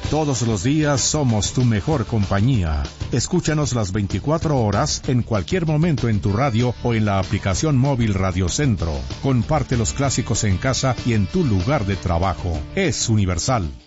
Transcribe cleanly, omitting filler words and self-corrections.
Todos los días somos tu mejor compañía. Escúchanos las 24 horas, en cualquier momento en tu radio o en la aplicación móvil Radio Centro. Comparte los clásicos en casa y en tu lugar de trabajo. Es Universal.